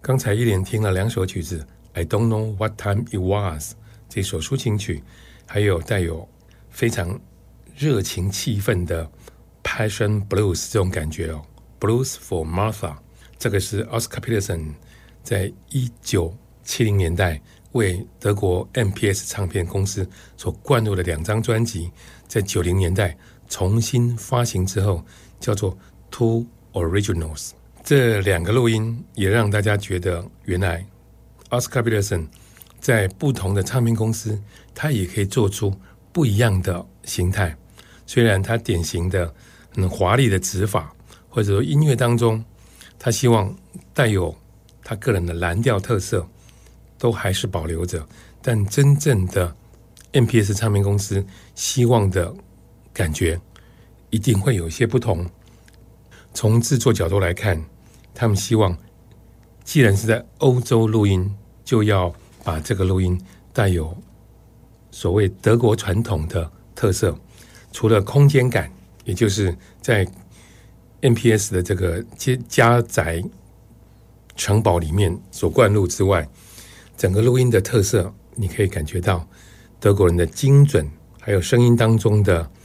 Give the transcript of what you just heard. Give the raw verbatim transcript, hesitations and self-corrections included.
刚才一连听了两首曲子 I Don't Know What Time It Was 这首抒情曲，还有带有非常热情气氛的 Passion Blues 这种感觉哦 Blues for Martha， 这个是 Oscar Peterson 在一九七零年代为德国 M P S 唱片公司所灌入的两张专辑，在九零年代重新发行之后叫做 Two Originals。 这两个录音也让大家觉得原来 Oscar Peterson 在不同的唱片公司他也可以做出不一样的形态，虽然他典型的很华丽的指法或者说音乐当中他希望带有他个人的蓝调特色都还是保留着，但真正的 M P S 唱片公司希望的感觉一定会有一些不同。从制作角度来看，他们希望既然是在欧洲录音，就要把这个录音带有所谓德国传统的特色，除了空间感，也就是在 M P S 的这个家宅城堡里面所灌入之外，整个录音的特色你可以感觉到德国人的精准，还有声音当中的